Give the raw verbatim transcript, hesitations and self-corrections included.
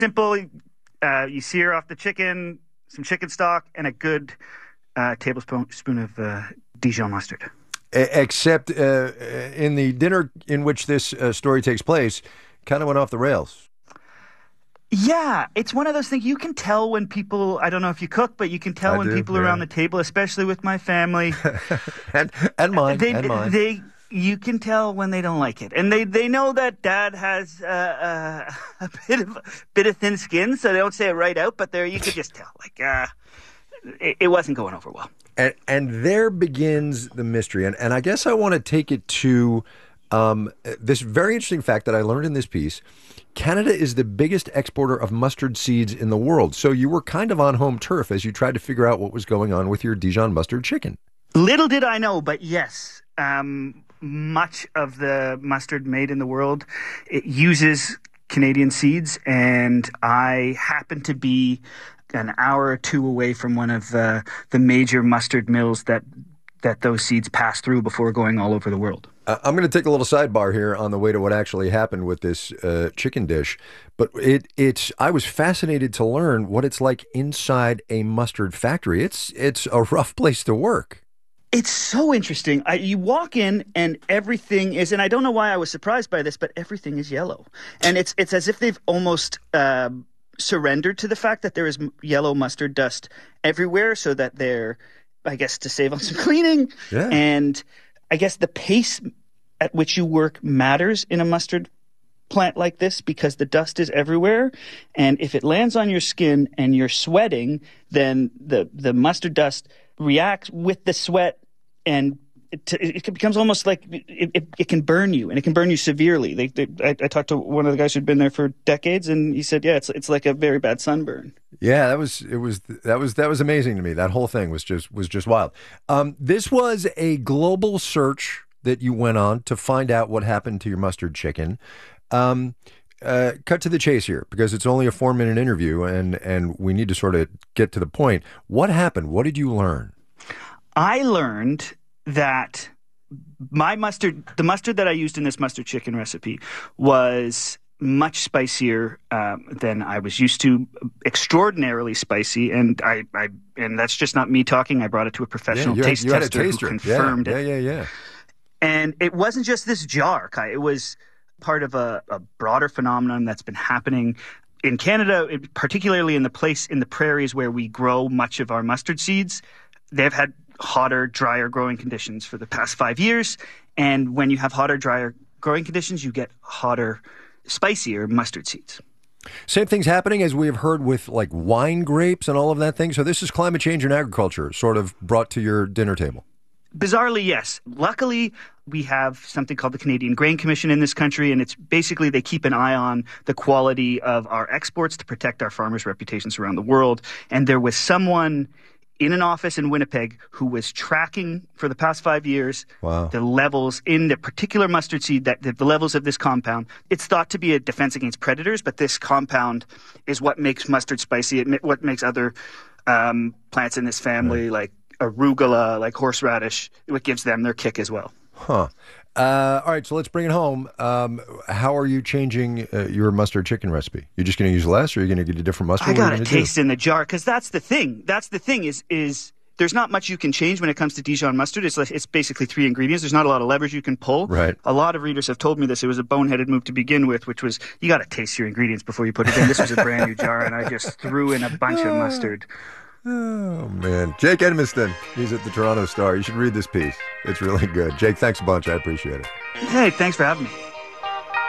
Simple. Uh, you sear off the chicken, some chicken stock, and a good uh, tablespoon spoon of uh, Dijon mustard. Except uh, in the dinner in which this uh, story takes place, kind of went off the rails. Yeah, it's one of those things you can tell when people, I don't know if you cook, but you can tell I when do, people yeah. around the table, especially with my family. and and mine, they, and mine. They, you can tell when they don't like it. And they, they know that dad has uh, uh, a bit of bit of thin skin, so they don't say it right out, but there you could just tell. Like, uh, it, it wasn't going over well. And, and there begins the mystery. And, and I guess I want to take it to um, this very interesting fact that I learned in this piece. Canada is the biggest exporter of mustard seeds in the world. So you were kind of on home turf as you tried to figure out what was going on with your Dijon mustard chicken. Little did I know, but yes, um, much of the mustard made in the world, it uses Canadian seeds. And I happen to be an hour or two away from one of uh, the major mustard mills that that those seeds pass through before going all over the world. Uh, I'm going to take a little sidebar here on the way to what actually happened with this uh, chicken dish. But it it's I was fascinated to learn what it's like inside a mustard factory. It's it's a rough place to work. It's so interesting. I, you walk in and everything is, and I don't know why I was surprised by this, but everything is yellow. And it's it's as if they've almost uh, surrendered to the fact that there is yellow mustard dust everywhere, so that they're, I guess, to save on some cleaning. Yeah. And I guess the pace at which you work matters in a mustard plant like this, because the dust is everywhere. And if it lands on your skin and you're sweating, then the, the mustard dust reacts with the sweat, and it, it becomes almost like it, it, it can burn you, and it can burn you severely. They, they, I, I talked to one of the guys who'd been there for decades, and he said, yeah, it's it's like a very bad sunburn. Yeah, that was it was that was that was amazing to me. That whole thing was just was just wild. Um, this was a global search that you went on to find out what happened to your mustard chicken. Um, uh, cut to the chase here, because it's only a four minute interview, and and we need to sort of get to the point. What happened? What did you learn? I learned that my mustard, the mustard that I used in this mustard chicken recipe, was much spicier um, than I was used to, extraordinarily spicy. And I, I, and that's just not me talking. I brought it to a professional yeah, you taste had, you tester had a taster who confirmed yeah, it. Yeah, yeah, yeah. And it wasn't just this jar, Kai. It was part of a, a broader phenomenon that's been happening in Canada, particularly in the place in the prairies where we grow much of our mustard seeds. They've had hotter, drier growing conditions for the past five years. And when you have hotter, drier growing conditions, you get hotter, spicier mustard seeds. Same thing's happening, as we have heard, with like wine grapes and all of that thing. So this is climate change in agriculture sort of brought to your dinner table. Bizarrely, yes. Luckily, we have something called the Canadian Grain Commission in this country, and it's basically they keep an eye on the quality of our exports to protect our farmers' reputations around the world. And there was someone in an office in Winnipeg who was tracking for the past five years wow. the levels in the particular mustard seed, that the, the levels of this compound. It's thought to be a defense against predators, but this compound is what makes mustard spicy. It, what makes other um, plants in this family, right. like arugula, like horseradish, what gives them their kick as well. Huh. Uh, all right, so let's bring it home. Um, how are you changing uh, your mustard chicken recipe? You're just going to use less, or are you going to get a different mustard? I got to do? taste in the jar, because that's the thing. That's the thing is is there's not much you can change when it comes to Dijon mustard. It's like, it's basically three ingredients. There's not a lot of levers you can pull. Right. A lot of readers have told me this. It was a boneheaded move to begin with, which was you got to taste your ingredients before you put it in. This was a brand new jar, and I just threw in a bunch of mustard. Oh, man. Jake Edmiston. He's at the Toronto Star. You should read this piece. It's really good. Jake, thanks a bunch. I appreciate it. Hey, thanks for having me.